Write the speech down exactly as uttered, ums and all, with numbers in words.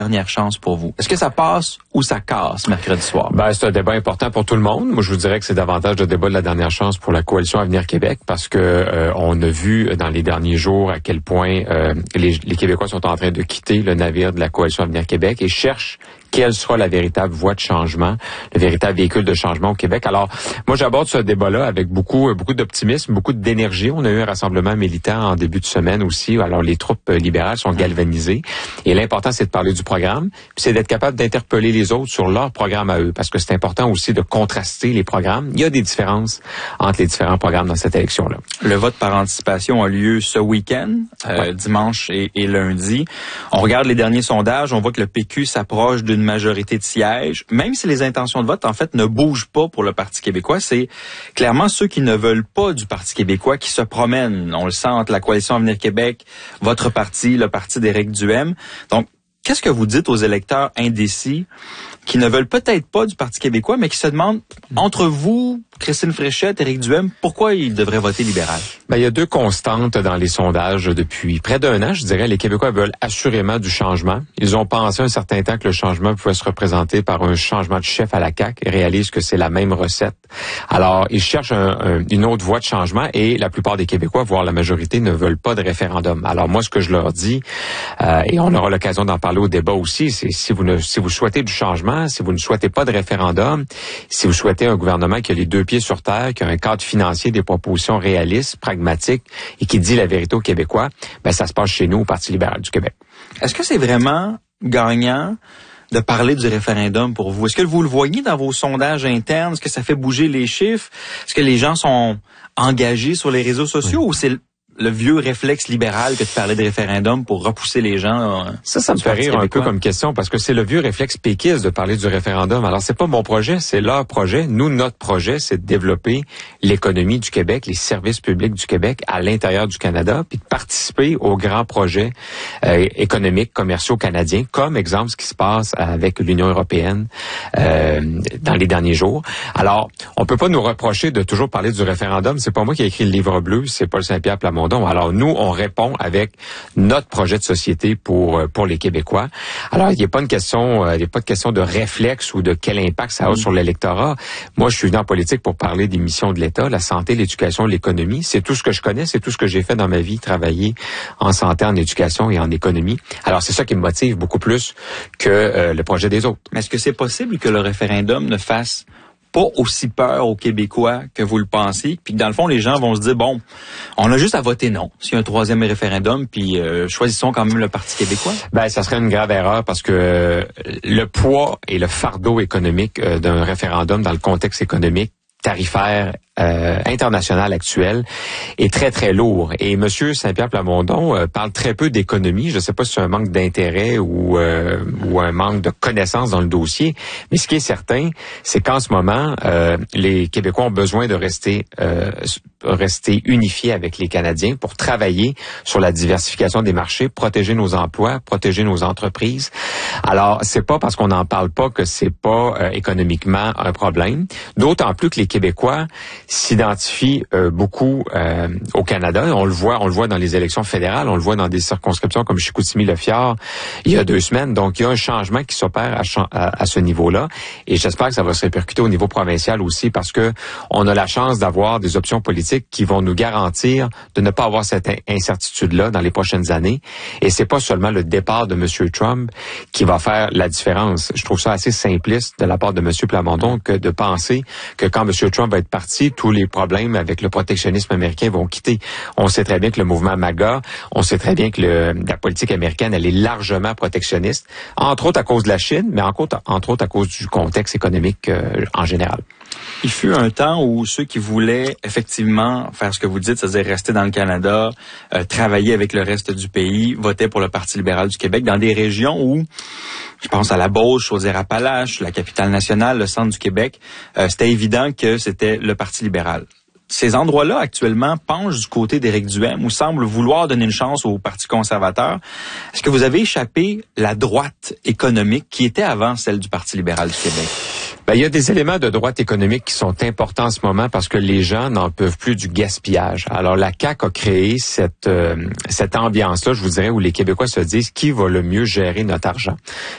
dernière chance pour vous? Est-ce que ça passe ou ça casse mercredi soir? Ben, c'est un débat important pour tout le monde. Moi, je vous dirais que c'est davantage le débat de la dernière chance pour la coalition Avenir Québec parce que euh, on a vu dans les derniers jours à quel point euh, les, les Québécois sont en train de quitter le navire de la coalition Avenir Québec et cherchent quelle sera la véritable voie de changement, le véritable véhicule de changement au Québec. Alors, moi, j'aborde ce débat-là avec beaucoup beaucoup d'optimisme, beaucoup d'énergie. On a eu un rassemblement militant en début de semaine aussi. Alors, les troupes libérales sont galvanisées. Et l'important, c'est de parler du programme, puis c'est d'être capable d'interpeller les autres sur leur programme à eux, parce que c'est important aussi de contraster les programmes. Il y a des différences entre les différents programmes dans cette élection-là. Le vote par anticipation a lieu ce week-end, euh, ouais. dimanche et, et lundi. On regarde les derniers sondages, on voit que le P Q s'approche d'une majorité de sièges, même si les intentions de vote, en fait, ne bougent pas pour le Parti québécois. C'est clairement ceux qui ne veulent pas du Parti québécois qui se promènent. On le sent entre la coalition Avenir Québec, votre parti, le parti d'Éric Duhaime. Donc, qu'est-ce que vous dites aux électeurs indécis qui ne veulent peut-être pas du Parti québécois, mais qui se demandent, entre vous, Christine Fréchette, Éric Duhaime, pourquoi ils devraient voter libéral? Ben, il y a deux constantes dans les sondages depuis près d'un an. Je dirais, les Québécois veulent assurément du changement. Ils ont pensé un certain temps que le changement pouvait se représenter par un changement de chef à la C A Q et réalisent que c'est la même recette. Alors, ils cherchent un, un, une autre voie de changement et la plupart des Québécois, voire la majorité, ne veulent pas de référendum. Alors, moi, ce que je leur dis, euh, et on aura l'occasion d'en parler au débat aussi, c'est si vous ne, si vous souhaitez du changement, si vous ne souhaitez pas de référendum, si vous souhaitez un gouvernement qui a les deux pieds sur terre, qui a un cadre financier, des propositions réalistes, pragmatiques et qui dit la vérité aux Québécois, ben ça se passe chez nous au Parti libéral du Québec. Est-ce que c'est vraiment gagnant de parler du référendum pour vous? Est-ce que vous le voyez dans vos sondages internes? Est-ce que ça fait bouger les chiffres? Est-ce que les gens sont engagés sur les réseaux sociaux oui. ou c'est le vieux réflexe libéral que de parler de référendum pour repousser les gens? Euh, ça, ça me fait rire un peu comme question parce que c'est le vieux réflexe péquiste de parler du référendum. Alors, c'est pas mon projet, c'est leur projet. Nous, notre projet, c'est de développer l'économie du Québec, les services publics du Québec à l'intérieur du Canada, puis de participer aux grands projets euh, économiques, commerciaux canadiens, comme exemple ce qui se passe avec l'Union européenne euh, dans les derniers jours. Alors, on peut pas nous reprocher de toujours parler du référendum. C'est pas moi qui ai écrit le livre bleu, c'est Paul Saint-Pierre Plamondon. Alors, nous, on répond avec notre projet de société pour pour les Québécois. Alors, il n'y a pas une question, il n'y a pas de question de réflexe ou de quel impact ça a mmh. sur l'électorat. Moi, je suis venu en politique pour parler des missions de l'État, la santé, l'éducation, l'économie. C'est tout ce que je connais, c'est tout ce que j'ai fait dans ma vie, travailler en santé, en éducation et en économie. Alors, c'est ça qui me motive beaucoup plus que euh, le projet des autres. Mais est-ce que c'est possible que le référendum ne fasse pas aussi peur aux Québécois que vous le pensez, puis que dans le fond, les gens vont se dire, bon, on a juste à voter non, s'il y a un troisième référendum, puis euh, choisissons quand même le Parti québécois? Ben, ça serait une grave erreur parce que euh, le poids et le fardeau économique euh, d'un référendum dans le contexte économique tarifaire euh, international actuel est très, très lourd. Et M. Saint-Pierre Plamondon euh, parle très peu d'économie. Je ne sais pas si c'est un manque d'intérêt ou, euh, ou un manque de connaissances dans le dossier. Mais ce qui est certain, c'est qu'en ce moment, euh, les Québécois ont besoin de rester euh, rester unifiés avec les Canadiens pour travailler sur la diversification des marchés, protéger nos emplois, protéger nos entreprises. Alors, c'est pas parce qu'on n'en parle pas que c'est pas euh, économiquement un problème. D'autant plus que les Québécois s'identifient euh, beaucoup euh, au Canada. On le voit, on le voit dans les élections fédérales, on le voit dans des circonscriptions comme Chicoutimi-Le-Fjord il y a deux semaines. Donc, il y a un changement qui s'opère à, à, à ce niveau-là. Et j'espère que ça va se répercuter au niveau provincial aussi parce que on a la chance d'avoir des options politiques qui vont nous garantir de ne pas avoir cette incertitude-là dans les prochaines années. Et c'est pas seulement le départ de M. Trump qui va faire la différence. Je trouve ça assez simpliste de la part de M. Plamondon que de penser que quand M. Trump va être parti, tous les problèmes avec le protectionnisme américain vont quitter. On sait très bien que le mouvement MAGA, on sait très bien que le, la politique américaine, elle est largement protectionniste, entre autres à cause de la Chine, mais entre autres, entre autres à cause du contexte économique euh, en général. Il fut un temps où ceux qui voulaient effectivement faire ce que vous dites, c'est-à-dire rester dans le Canada, euh, travailler avec le reste du pays, votaient pour le Parti libéral du Québec dans des régions où, je pense à la Beauce, Chaudière-Appalaches, la capitale nationale, le centre du Québec, euh, c'était évident que c'était le Parti libéral. Ces endroits-là, actuellement, penchent du côté d'Éric Duhaime ou semblent vouloir donner une chance au Parti conservateur. Est-ce que vous avez échappé la droite économique qui était avant celle du Parti libéral du Québec? Ben, il y a des éléments de droite économique qui sont importants en ce moment parce que les gens n'en peuvent plus du gaspillage. Alors, la C A Q a créé cette euh, cette ambiance-là, je vous dirais, où les Québécois se disent qui va le mieux gérer notre argent.